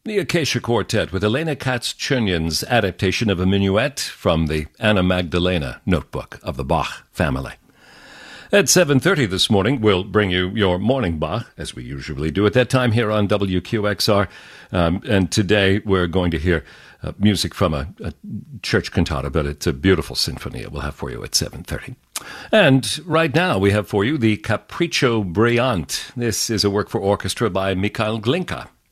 The Acacia Quartet with Elena Katz-Chernyan's adaptation of a minuet from the Anna Magdalena notebook of the Bach family. At 7:30 this morning, we'll bring you your morning Bach, as we usually do at that time here on WQXR. And today we're going to hear music from a church cantata, but it's a beautiful symphony we'll have for you at 7:30. And right now we have for you the Capriccio Brillante. This is a work for orchestra by Mikhail Glinka.